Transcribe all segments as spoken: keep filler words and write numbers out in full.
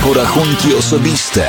porachunki osobiste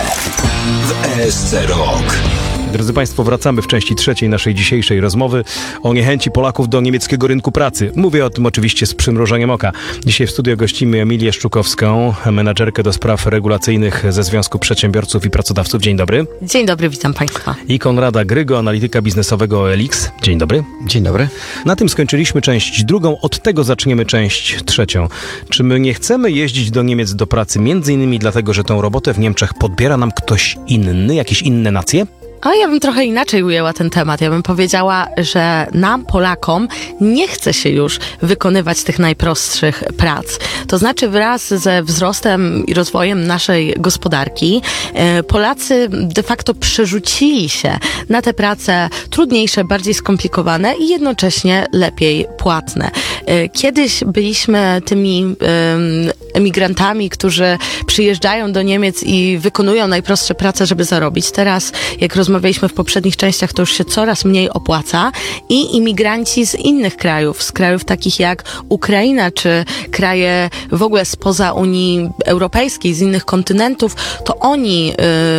w E S C Rok. Drodzy Państwo, wracamy w części trzeciej naszej dzisiejszej rozmowy o niechęci Polaków do niemieckiego rynku pracy. Mówię o tym oczywiście z przymrużeniem oka. Dzisiaj w studio gościmy Emilię Szczukowską, menadżerkę do spraw regulacyjnych ze Związku Przedsiębiorców i Pracodawców. Dzień dobry. Dzień dobry, witam Państwa. I Konrada Grygo, analityka biznesowego O L X. Dzień dobry. Dzień dobry. Na tym skończyliśmy część drugą, od tego zaczniemy część trzecią. Czy my nie chcemy jeździć do Niemiec do pracy między innymi dlatego, że tą robotę w Niemczech podbiera nam ktoś inny, jakieś inne nacje? A ja bym trochę inaczej ujęła ten temat. Ja bym powiedziała, że nam, Polakom, nie chce się już wykonywać tych najprostszych prac. To znaczy wraz ze wzrostem i rozwojem naszej gospodarki Polacy de facto przerzucili się na te prace trudniejsze, bardziej skomplikowane i jednocześnie lepiej płatne. Kiedyś byliśmy tymi emigrantami, którzy przyjeżdżają do Niemiec i wykonują najprostsze prace, żeby zarobić. Teraz, jak rozmawialiśmy w poprzednich częściach, to już się coraz mniej opłaca i imigranci z innych krajów, z krajów takich jak Ukraina, czy kraje w ogóle spoza Unii Europejskiej, z innych kontynentów, to oni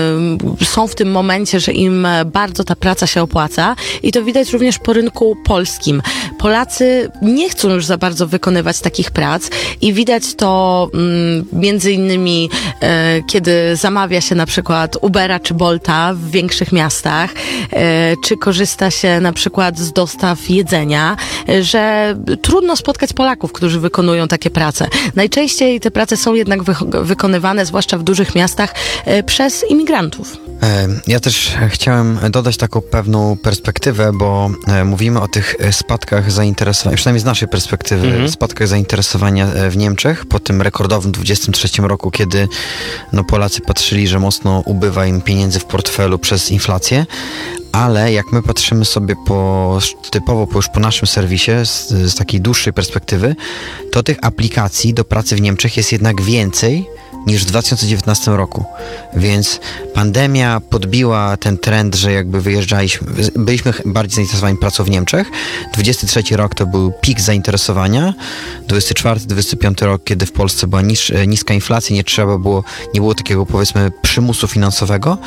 y, są w tym momencie, że im bardzo ta praca się opłaca i to widać również po rynku polskim. Polacy nie chcą już za bardzo wykonywać takich prac i widać to mm, między innymi y, kiedy zamawia się na przykład Ubera czy Bolta w większych miastach, e, czy korzysta się na przykład z dostaw jedzenia, e, że trudno spotkać Polaków, którzy wykonują takie prace. Najczęściej te prace są jednak wy- wykonywane, zwłaszcza w dużych miastach, e, przez imigrantów. Ja też chciałem dodać taką pewną perspektywę, bo mówimy o tych spadkach zainteresowania, przynajmniej z naszej perspektywy, mhm. spadkach zainteresowania w Niemczech po tym rekordowym dwudziestym trzecim roku, kiedy no, Polacy patrzyli, że mocno ubywa im pieniędzy w portfelu przez inflację. Ale jak my patrzymy sobie po, typowo po, już po naszym serwisie, z, z takiej dłuższej perspektywy, to tych aplikacji do pracy w Niemczech jest jednak więcej niż w dwa tysiące dziewiętnastym roku. Więc pandemia podbiła ten trend, że jakby wyjeżdżaliśmy, byliśmy bardziej zainteresowani pracą w Niemczech. dwudziesty trzeci rok to był pik zainteresowania. dwudziesty czwarty dwudziesty piąty rok, kiedy w Polsce była niż, niska inflacja, nie trzeba było, nie było takiego, powiedzmy, przymusu finansowego.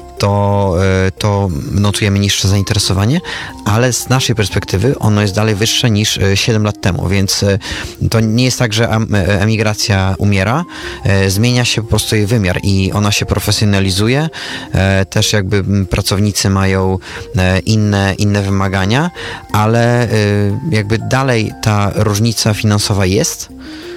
To, to notujemy niższe zainteresowanie, ale z naszej perspektywy ono jest dalej wyższe niż siedem lat temu, więc to nie jest tak, że emigracja umiera, zmienia się po prostu jej wymiar i ona się profesjonalizuje, też jakby pracownicy mają inne, inne wymagania, ale jakby dalej ta różnica finansowa jest.